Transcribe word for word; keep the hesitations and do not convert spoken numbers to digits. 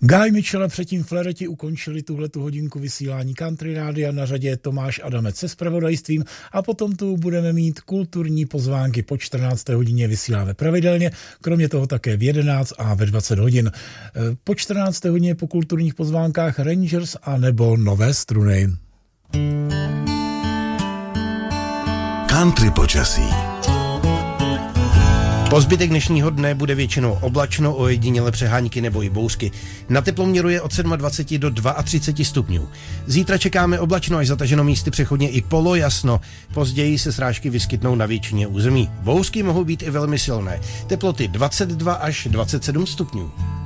Guy Mitchell a předtím Flereti ukončili tuhletu hodinku vysílání Country Rádia. Na řadě je Tomáš Adamec se zpravodajstvím a potom tu budeme mít kulturní pozvánky. Po čtrnácté hodině vysíláme pravidelně, kromě toho také v jedenáct a ve dvacet hodin. Po čtrnácté hodině po kulturních pozvánkách Rangers a nebo Nové struny. Country počasí. Po zbytek dnešního dne bude většinou oblačno, ojediněle přehánky nebo i bouřky. Na teploměru je od dvacet sedm do třicet dva stupňů. Zítra čekáme oblačno až zataženo místy přechodně i polojasno. Později se srážky vyskytnou na většině území. Bouřky mohou být i velmi silné. Teploty dvacet dva až dvacet sedm stupňů.